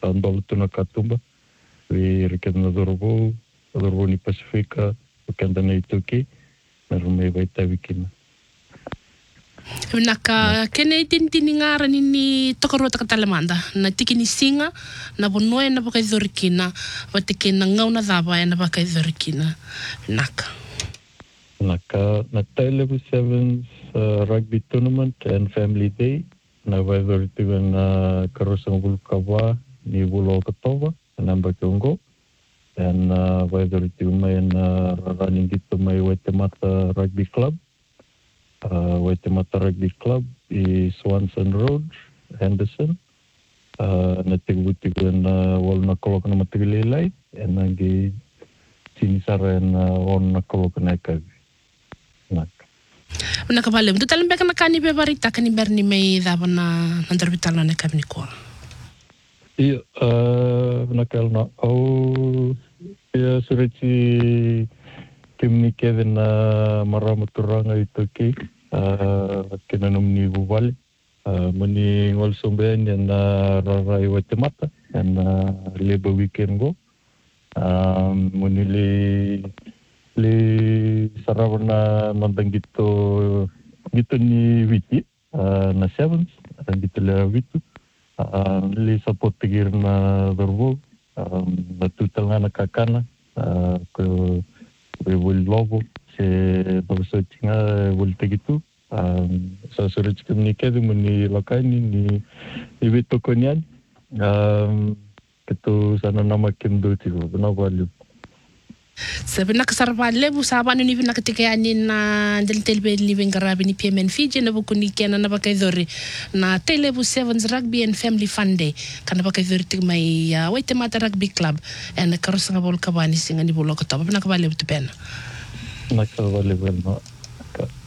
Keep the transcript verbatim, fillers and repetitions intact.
andolo tuna katumba we rekena dorbo dorbo ni Pasifika kanda na itoki na rume vaita wikina naka kene tintini ngara nini tokorota katalamanda na tikini singa na bonoe na baka idorikina wateke na ngauna dhaba na baka idorikina naka naka na level sevens uh, rugby tournament and family day na vaidoritu na karosang bulkawa ni bulo katova na mbakongo and uh, vaidoritu mai na running gitu mai Waitemata Rugby Club uh, Waitemata Rugby Club i Swanson Road Henderson uh, na tigbuti na wal na kolok na matigililay and nagi sinisara na on na kolok na ikabi nak naka vale mtu talembe kana kani be barita kani berni mai daba na nandarvitala na kabni ko iya uh, nakal na au ia sureti kimni kevin na maramuturanga itoki uh, kena nomni buvali uh, muni ngol somben na rarai Waitemata and uh, labor weekend go um, muni le le saravana mandang gitu gitu ni witi uh, na sevens dan gitu le witu uh, le support tigir na dorbo um, na tutal nga nakakana uh, ko we will logo se baso tinga will tigitu um, sa surat komunikasi muni lakani ni ni witu konyan um, ketu sana nama kimdo tigo na value sabi nakasarva lebu sabano ni vinakatikayani na deltelbe ni vengarabi ni P M N Fiji na bukuni kena na bakaidori na Telebu Sevens Rugby and Family Fun Day kana bakaidori tigmai uh, Waitemata Rugby Club and karosanga bol kabani singa ni bolo katoba nakabalebu tupena nakabalebu no